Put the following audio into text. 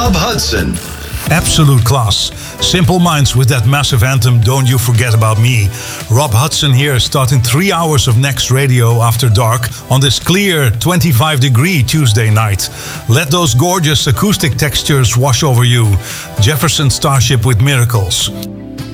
Rob Hudson. Absolute class. Simple Minds with that massive anthem, Don't You Forget About Me. Rob Hudson here, starting 3 hours of Next Radio after dark on this clear 25-degree Tuesday night. Let those gorgeous acoustic textures wash over you. Jefferson Starship with Miracles.